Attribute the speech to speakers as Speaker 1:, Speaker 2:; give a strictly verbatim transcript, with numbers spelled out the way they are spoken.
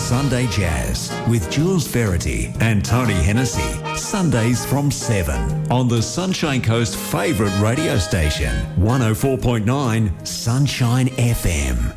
Speaker 1: Sunday Jazz with Jules Verity and Tony Hennessy. Sundays from seven on the Sunshine Coast favourite radio station, one oh four point nine Sunshine F M.